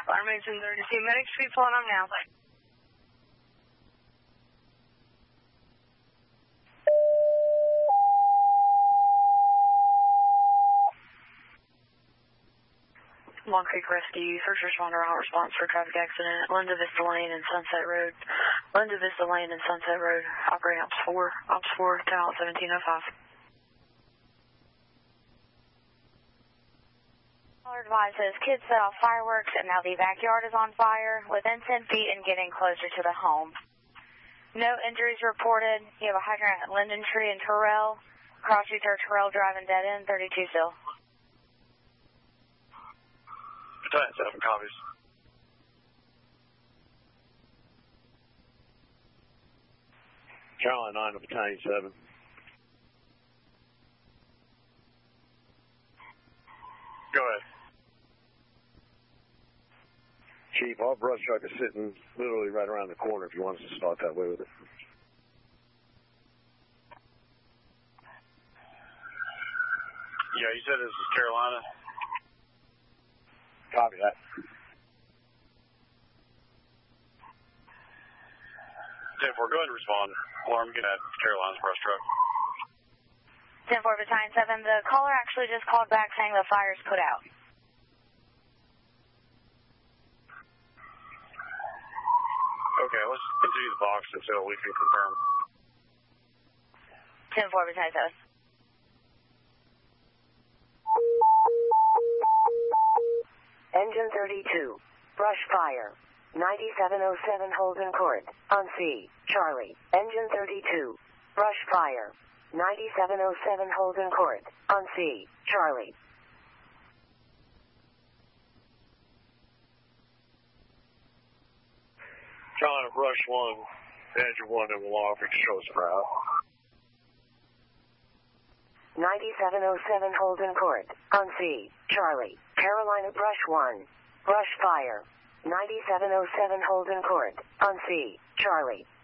Fire Mason 32. Medics, be pulling up now. Long Creek Rescue, first responder out response for traffic accident, Linda Vista Lane and Sunset Road. Linda Vista Lane and Sunset Road, operating Ops 4, Ops 4, 10 out 1705. Caller advises kids set off fireworks and now the backyard is on fire, within 10 feet and getting closer to the home. No injuries reported. You have a hydrant at Linden Tree and Terrell. Cross streets are Terrell Drive and Dead End, 32 still. Battalion 7 copies. Charlie 9 to Battalion 7. Go ahead. Chief, our brush truck is sitting literally right around the corner if you want us to start that way with it. Yeah, you said this is Carolina? Copy that. 10-4, go ahead and respond. Alarm, get at Carolina's brush truck. 10-4, Battalion 7. The caller actually just called back saying the fire's put out. Okay, let's continue the box until we can confirm. 10-4, Battalion 7. Engine 32, brush fire. 9707 Holden Court, on C, Charlie. Engine 32, brush fire. 9707 Holden Court, on C, Charlie. Charlie, brush 1, engine 1, and we'll offer to show us route. 9707 Holden Court, on C, Charlie. Carolina brush 1, brush fire. 9707 Holden Court, on C, Charlie.